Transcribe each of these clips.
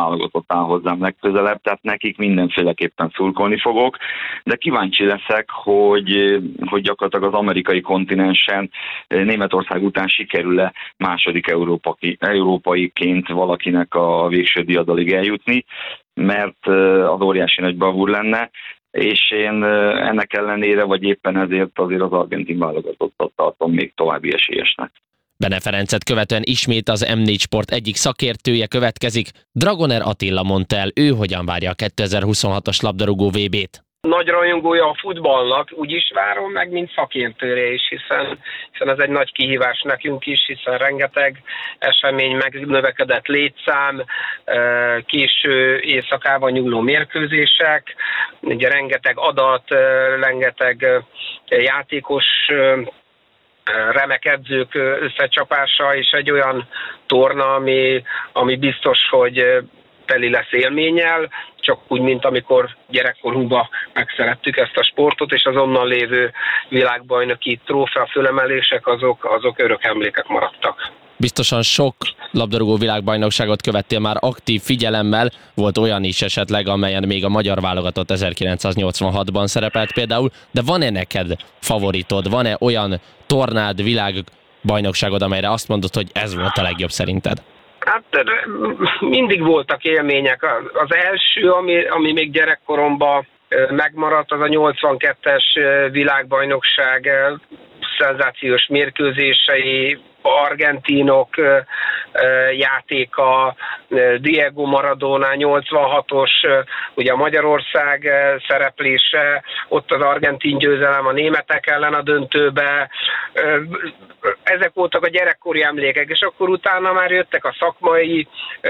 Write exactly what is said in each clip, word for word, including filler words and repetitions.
válogatott áll hozzám legközelebb, tehát nekik mindenféleképpen szurkolni fogok, de kíváncsi leszek, hogy, hogy gyakorlatilag az amerikai kontinensen Németország után sikerül-e második európai, európaiként valakinek a végső diadalig eljutni, mert az óriási nagy bravúr lenne, és én ennek ellenére, vagy éppen ezért azért az argentin válogatottat tartom még további esélyesnek. Bene Ferencet követően ismét az em négy Sport egyik szakértője következik. Dragoner Attila mondta el, ő hogyan várja a kétezer-huszonhatos labdarúgó vé bét. Nagy rajongója a futballnak, úgy is várom meg, mint szakértőre is, hiszen, hiszen ez egy nagy kihívás nekünk is, hiszen rengeteg esemény, megnövekedett létszám, késő éjszakában nyúló mérkőzések, ugye rengeteg adat, rengeteg játékos, remek edzők összecsapása, és egy olyan torna, ami, ami biztos, hogy teli lesz élménnyel, csak úgy, mint amikor gyerekkorunkban megszerettük ezt a sportot, és az onnan lévő világbajnoki trófea fölemelések, azok, azok örök emlékek maradtak. Biztosan sok labdarúgó világbajnokságot követtél már aktív figyelemmel, volt olyan is esetleg, amelyen még a magyar válogatott ezerkilencszáznyolcvanhatban szerepelt például, de van-e neked favoritod, van-e olyan tornád, világbajnokságod, amelyre azt mondod, hogy ez volt a legjobb szerinted? Hát mindig voltak élmények. Az első, ami, ami még gyerekkoromban megmaradt, az a nyolcvankettes világbajnokság szenzációs mérkőzései, argentinok játéka, Diego Maradona, nyolcvanhatos, ugye a Magyarország szereplése, ott az argentin győzelem a németek ellen a döntőbe. Ezek voltak a gyerekkori emlékek, és akkor utána már jöttek a szakmai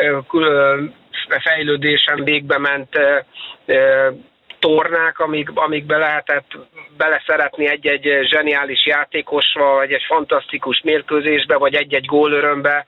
fejlődésen végbe ment tornák, amik, amikbe lehetett beleszeretni egy-egy zseniális játékosba, vagy egy fantasztikus mérkőzésbe, vagy egy-egy gólörömbe.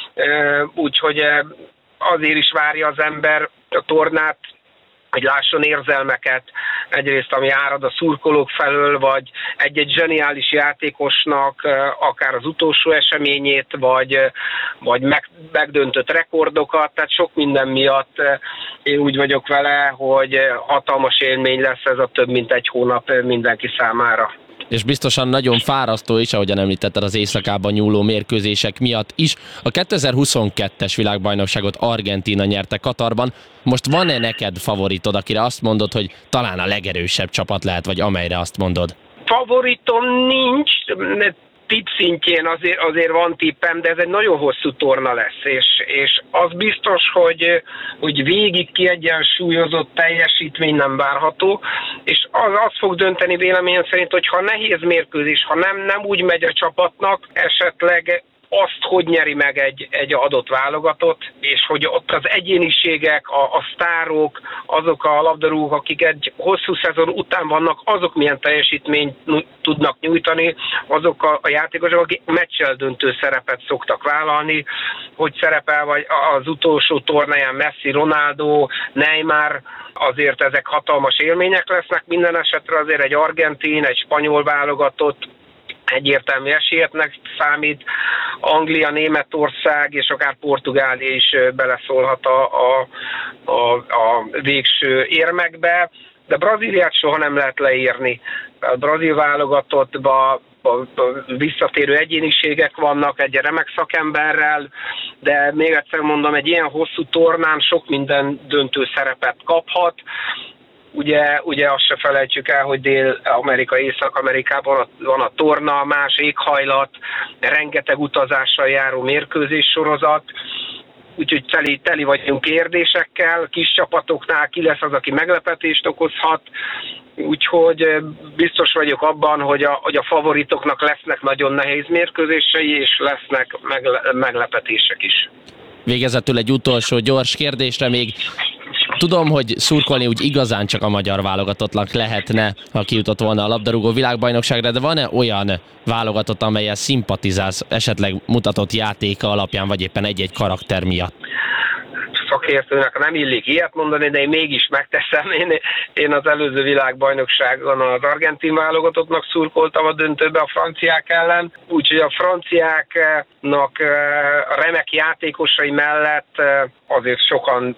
Úgyhogy azért is várja az ember a tornát, hogy lásson érzelmeket, egyrészt ami árad a szurkolók felől, vagy egy-egy zseniális játékosnak akár az utolsó eseményét, vagy, vagy meg, megdöntött rekordokat, tehát sok minden miatt én úgy vagyok vele, hogy hatalmas élmény lesz ez a több mint egy hónap mindenki számára. És biztosan nagyon fárasztó is, ahogyan említetted, az éjszakában nyúló mérkőzések miatt is. A kétezer-huszonkettes világbajnokságot Argentína nyerte Katarban. Most van-e neked favoritod, akire azt mondod, hogy talán a legerősebb csapat lehet, vagy amelyre azt mondod? Favoritom nincs, tipp szintjén azért, azért van tippem, de ez egy nagyon hosszú torna lesz, és, és az biztos, hogy, hogy végig kiegyensúlyozott teljesítmény nem várható, és az, az fog dönteni véleményem szerint, hogy ha nehéz mérkőzés, ha nem, nem úgy megy a csapatnak, esetleg azt, hogy nyeri meg egy, egy adott válogatott, és hogy ott az egyéniségek, a, a sztárok, azok a labdarúgók, akik egy hosszú szezon után vannak, azok milyen teljesítményt tudnak nyújtani, azok a, a játékosok, akik meccsel döntő szerepet szoktak vállalni, hogy szerepel vagy az utolsó tornáján Messi, Ronaldo, Neymar, azért ezek hatalmas élmények lesznek, minden esetre azért egy argentin, egy spanyol válogatott, egyértelmű esélyeknek számít, Anglia, Németország és akár Portugália is beleszólhat a, a, a, a végső érmekbe, de Brazíliát soha nem lehet leírni. A brazil válogatottban visszatérő egyéniségek vannak egy remek szakemberrel, de még egyszer mondom, egy ilyen hosszú tornán sok minden döntő szerepet kaphat. Ugye, ugye azt se felejtsük el, hogy Dél-Amerika, Észak-Amerikában van a torna, más éghajlat, rengeteg utazással járó mérkőzés sorozat, úgyhogy teli, teli vagyunk kérdésekkel, kis csapatoknál ki lesz az, aki meglepetést okozhat, úgyhogy biztos vagyok abban, hogy a, hogy a favoritoknak lesznek nagyon nehéz mérkőzései, és lesznek megle, meglepetések is. Végezetül egy utolsó gyors kérdésre még. Tudom, hogy szurkolni úgy igazán csak a magyar válogatottnak lehetne, ha kijutott volna a labdarúgó világbajnokságra, de van-e olyan válogatott, amellyel szimpatizálsz, esetleg mutatott játéka alapján, vagy éppen egy-egy karakter miatt? Szakértőnek nem illik ilyet mondani, de én mégis megteszem. Én, én az előző világbajnokságon az argentin válogatottnak szurkoltam a döntőbe a franciák ellen, úgyhogy a franciáknak a remek játékosai mellett azért sokan